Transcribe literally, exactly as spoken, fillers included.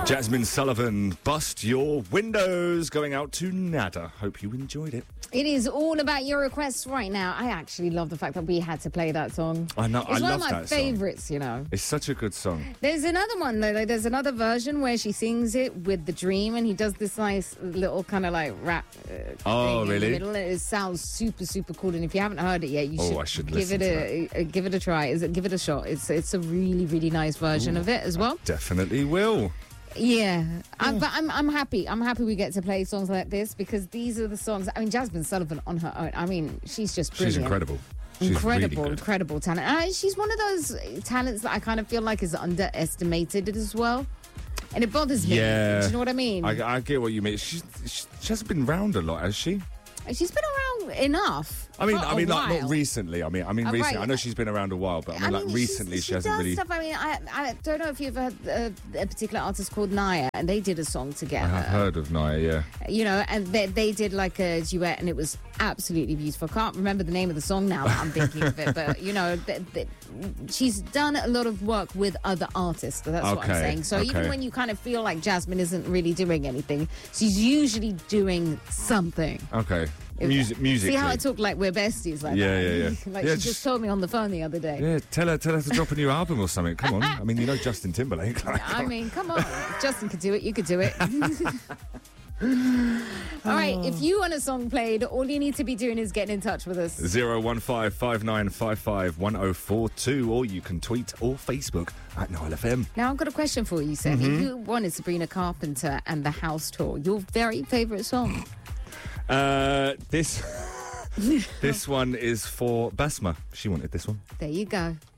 Jasmine Sullivan, Bust Your Windows, going out to Nada. Hope you enjoyed it. It is all about your requests right now. I actually love the fact that we had to play that song. I know, It's I one love of my that song. favourites, you know. It's such a good song. There's another one, though. Like, there's another version where she sings it with The Dream, and he does this nice little kind of like rap uh, Oh, thing really? in the middle. It sounds super, super cool. And if you haven't heard it yet, you Oh, should, I should give listen it to a, a give it a try. Is it, give it a shot. It's it's a really, really nice version Ooh, of it as well. Definitely will. Yeah, I'm, but I'm I'm happy. I'm happy we get to play songs like this because these are the songs. I mean, Jasmine Sullivan on her own. I mean, she's just brilliant. She's incredible. She's incredible, really good. incredible talent. And I, she's one of those talents that I kind of feel like is underestimated as well. And it bothers me. Yeah. Do you know what I mean? I, I get what you mean. She's, she, she hasn't been round a lot, has she? She's been around enough. I mean, for I a mean, like while. not recently. I mean, I mean, Oh, recently. right. I know she's been around a while, but I mean, I like mean, recently, she's- she hasn't does really. stuff. I mean, I, I don't know if you've heard uh, a particular artist called Naya, and they did a song together. I have heard of Naya, yeah. You know, and they, they did like a duet, and it was absolutely beautiful. I can't remember the name of the song now. I'm thinking of it, but you know, th- th- she's done a lot of work with other artists. That's what I'm Okay, saying. So even okay. when you kind of feel like Jasmine isn't really doing anything, she's usually doing something. Okay. Music, music. See how I talk like we're besties, like Yeah, that? yeah, yeah. like Yeah, she just- just told me on the phone the other day. Yeah, tell her, tell her to drop a new album or something. Come on. I mean, you know Justin Timberlake. Like, I mean, come on. Justin could do it. You could do it. All right. If you want a song played, all you need to be doing is getting in touch with us. zero one five five nine five five one zero four two, or you can tweet or Facebook at Nile F M. Now, I've got a question for you, Seth. Mm-hmm. If you wanted Sabrina Carpenter and the House Tour, your very favourite song? Uh, this this one is for Basma. She wanted this one. There you go.